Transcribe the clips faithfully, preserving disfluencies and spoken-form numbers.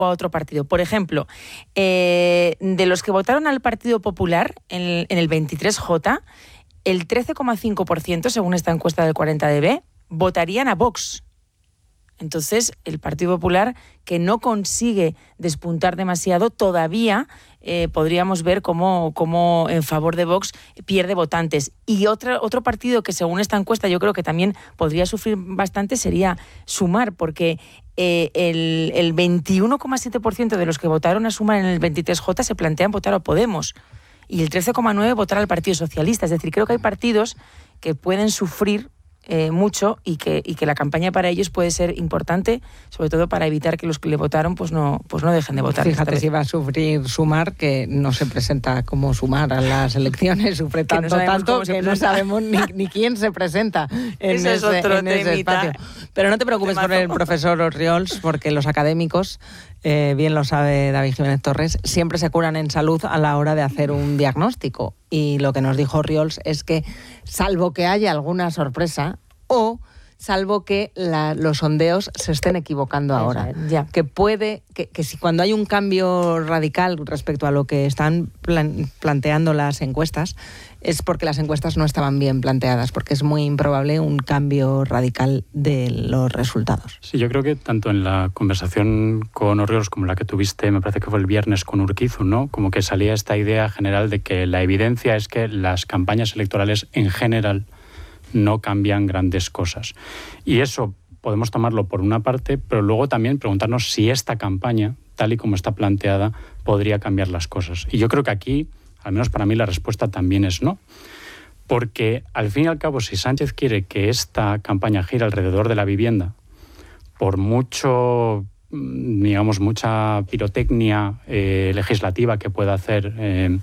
o a otro partido. Por ejemplo, eh, de los que votaron al Partido Popular en, en el veintitrés J, el trece coma cinco por ciento, según esta encuesta del cuarenta D B, votarían a Vox. Entonces, el Partido Popular, que no consigue despuntar demasiado, todavía eh, podríamos ver cómo, cómo en favor de Vox pierde votantes. Y otro, otro partido que, según esta encuesta, yo creo que también podría sufrir bastante sería Sumar, porque eh, el, el veintiuno coma siete por ciento de los que votaron a Sumar en el veintitrés J se plantean votar a Podemos y el trece coma nueve por ciento votar al Partido Socialista. Es decir, creo que hay partidos que pueden sufrir Eh, mucho y que, y que la campaña para ellos puede ser importante, sobre todo para evitar que los que le votaron pues no, pues no dejen de votar. Fíjate si va a sufrir Sumar, que no se presenta como Sumar a las elecciones, sufre tanto, no tanto que no sabemos ni, ni quién se presenta en ese, es otro en ese espacio. Pero no te preocupes por el profesor Orriols, porque los académicos, eh, bien lo sabe David Jiménez Torres, siempre se curan en salud a la hora de hacer un diagnóstico. Y lo que nos dijo Orriols es que, salvo que haya alguna sorpresa, o salvo que la, los sondeos se estén equivocando ahora, ya. que puede, que, que si cuando hay un cambio radical respecto a lo que están plan, planteando las encuestas, es porque las encuestas no estaban bien planteadas, porque es muy improbable un cambio radical de los resultados. Sí, yo creo que tanto en la conversación con Orriols como la que tuviste, me parece que fue el viernes con Urquizu, ¿no? Como que salía esta idea general de que la evidencia es que las campañas electorales en general no cambian grandes cosas. Y eso podemos tomarlo por una parte, pero luego también preguntarnos si esta campaña, tal y como está planteada, podría cambiar las cosas. Y yo creo que aquí, al menos para mí, la respuesta también es no. Porque, al fin y al cabo, si Sánchez quiere que esta campaña gire alrededor de la vivienda, por mucho, digamos, mucha pirotecnia eh, legislativa que pueda hacer, eh,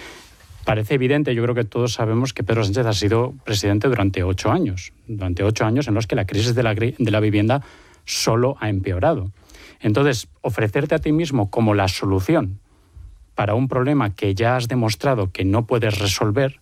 parece evidente, yo creo que todos sabemos que Pedro Sánchez ha sido presidente durante ocho años, durante ocho años en los que la crisis de la, de la vivienda solo ha empeorado. Entonces, ofrecerte a ti mismo como la solución para un problema que ya has demostrado que no puedes resolver,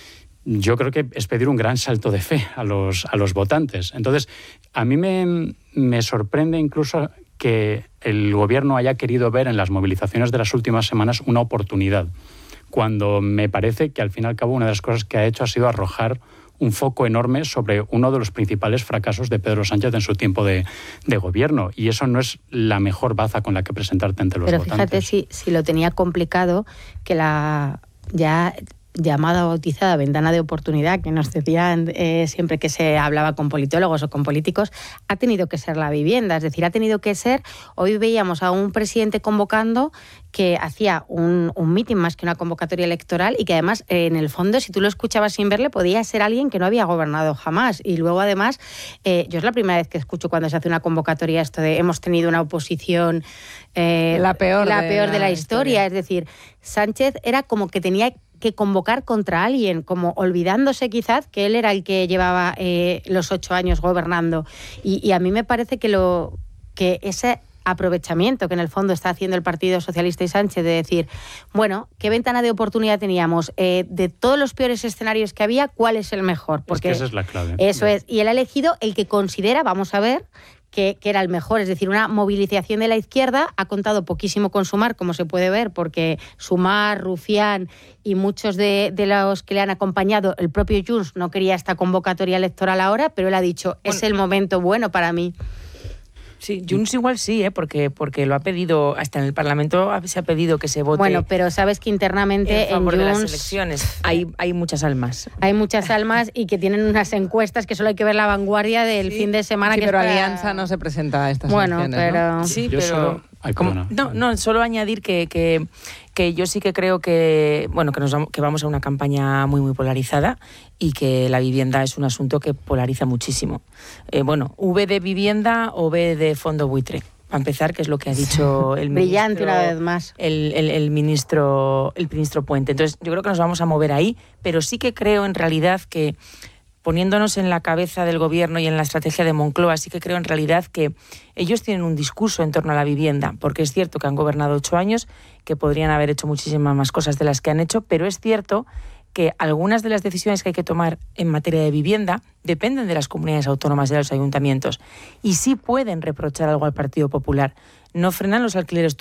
yo creo que es pedir un gran salto de fe a los, a los votantes. Entonces, a mí me, me sorprende incluso que el gobierno haya querido ver en las movilizaciones de las últimas semanas una oportunidad, cuando me parece que al fin y al cabo una de las cosas que ha hecho ha sido arrojar un foco enorme sobre uno de los principales fracasos de Pedro Sánchez en su tiempo de, de gobierno. Y eso no es la mejor baza con la que presentarte ante los Pero votantes. Pero fíjate si, si lo tenía complicado, que la ya llamada o bautizada ventana de oportunidad, que nos decían eh, siempre que se hablaba con politólogos o con políticos, ha tenido que ser la vivienda. Es decir, ha tenido que ser... Hoy veíamos a un presidente convocando que hacía un, un mitin más que una convocatoria electoral y que además, eh, en el fondo, si tú lo escuchabas sin verle, podía ser alguien que no había gobernado jamás. Y luego, además, eh, yo es la primera vez que escucho cuando se hace una convocatoria esto de hemos tenido una oposición eh, la peor, la de, peor de la, la historia. historia. Es decir, Sánchez era como que tenía que convocar contra alguien, como olvidándose quizás que él era el que llevaba eh, los ocho años gobernando. Y, y a mí me parece que, lo, que ese aprovechamiento que en el fondo está haciendo el Partido Socialista y Sánchez de decir, bueno, ¿qué ventana de oportunidad teníamos? Eh, de todos los peores escenarios que había, ¿cuál es el mejor? Porque es que esa es la clave. Eso es. Y él ha elegido el que considera, vamos a ver, Que, que era el mejor, es decir, una movilización de la izquierda. Ha contado poquísimo con Sumar, como se puede ver, porque Sumar, Rufián y muchos de, de los que le han acompañado, el propio Junts no quería esta convocatoria electoral ahora, pero él ha dicho, bueno, es el momento bueno para mí. Sí, Junts igual sí, ¿eh? porque, porque lo ha pedido, hasta en el Parlamento se ha pedido que se vote. Bueno, pero sabes que internamente en favor en de Junts las elecciones hay, hay muchas almas. Hay muchas almas y que tienen unas encuestas que solo hay que ver la vanguardia del sí, fin de semana. Sí, que pero es para... Alianza no se presenta a estas bueno, elecciones, pero... ¿no? Sí, Yo pero... solo... Ay, como, no, no, solo añadir que, que, que yo sí que creo que, bueno, que, nos vamos, que vamos a una campaña muy, muy polarizada y que la vivienda es un asunto que polariza muchísimo. Eh, bueno, V de vivienda o B de fondo buitre. Para empezar, que es lo que ha dicho el ministro... Brillante una vez más. El, el, el, ministro, el ministro Puente. Entonces, yo creo que nos vamos a mover ahí, pero sí que creo en realidad que, poniéndonos en la cabeza del gobierno y en la estrategia de Moncloa, sí que creo en realidad que ellos tienen un discurso en torno a la vivienda, porque es cierto que han gobernado ocho años, que podrían haber hecho muchísimas más cosas de las que han hecho, pero es cierto que algunas de las decisiones que hay que tomar en materia de vivienda dependen de las comunidades autónomas y de los ayuntamientos y sí pueden reprochar algo al Partido Popular. no frenan los alquileres